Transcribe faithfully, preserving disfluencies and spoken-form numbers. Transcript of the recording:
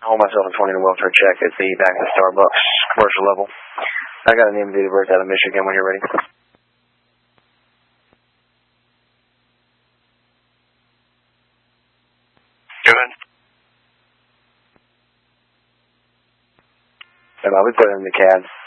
Hold myself a twenty in a wheelchair check at the back of the Starbucks commercial level. I got a name of the birth out of Michigan when you're ready. Good. And I'll be putting in the C A D.